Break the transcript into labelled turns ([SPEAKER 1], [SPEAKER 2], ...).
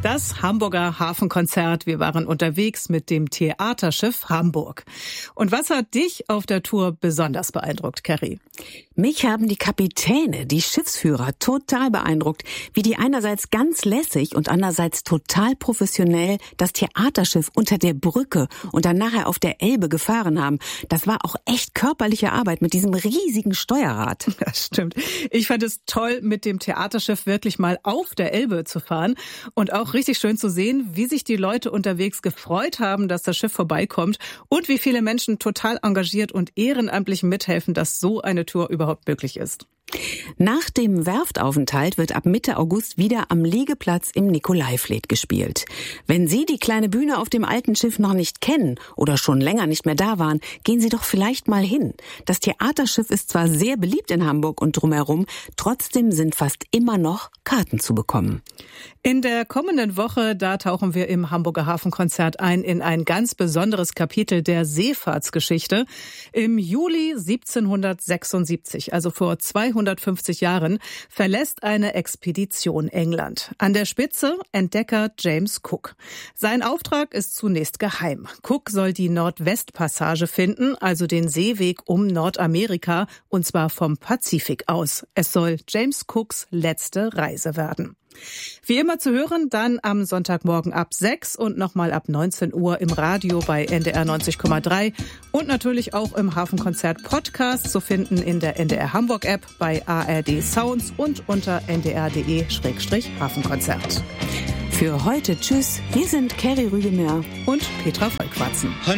[SPEAKER 1] Das Hamburger Hafenkonzert. Wir waren unterwegs mit dem Theaterschiff Hamburg. Und was hat dich auf der Tour besonders beeindruckt, Carrie?
[SPEAKER 2] Mich haben die Kapitäne, die Schiffsführer total beeindruckt, wie die einerseits ganz lässig und andererseits total professionell das Theaterschiff unter der Brücke und dann nachher auf der Elbe gefahren haben. Das war auch echt körperliche Arbeit mit diesem riesigen Steuerrad.
[SPEAKER 1] Das stimmt. Ich fand es toll, mit dem Theaterschiff wirklich mal auf der Elbe zu fahren und auch richtig schön zu sehen, wie sich die Leute unterwegs gefreut haben, dass das Schiff vorbeikommt und wie viele Menschen total engagiert und ehrenamtlich mithelfen, dass so eine Tour überhaupt möglich ist.
[SPEAKER 2] Nach dem Werftaufenthalt wird ab Mitte August wieder am Liegeplatz im Nikolaivlied gespielt. Wenn Sie die kleine Bühne auf dem alten Schiff noch nicht kennen oder schon länger nicht mehr da waren, gehen Sie doch vielleicht mal hin. Das Theaterschiff ist zwar sehr beliebt in Hamburg und drumherum, trotzdem sind fast immer noch Karten zu bekommen.
[SPEAKER 1] In der kommenden Woche, da tauchen wir im Hamburger Hafenkonzert ein in ein ganz besonderes Kapitel der Seefahrtsgeschichte. Im Juli 1776, also vor 250 Jahren, verlässt eine Expedition England. An der Spitze Entdecker James Cook. Sein Auftrag ist zunächst geheim. Cook soll die Nordwestpassage finden, also den Seeweg um Nordamerika, und zwar vom Pazifik aus. Es soll James Cooks letzte Reise werden. Wie immer zu hören, dann am Sonntagmorgen ab 6 und nochmal ab 19 Uhr im Radio bei NDR 90,3 und natürlich auch im Hafenkonzert-Podcast zu finden in der NDR Hamburg-App, bei ARD Sounds und unter ndr.de/Hafenkonzert.
[SPEAKER 2] Für heute tschüss, wir sind Carrie Rügemeyer
[SPEAKER 1] und Petra Volkwarzen.